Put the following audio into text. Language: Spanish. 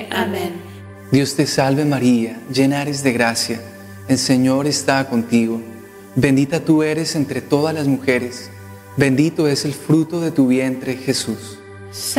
siempre. Amén. Dios te salve María, llena eres de gracia, el Señor está contigo. Bendita tú eres entre todas las mujeres, bendito es el fruto de tu vientre, Jesús.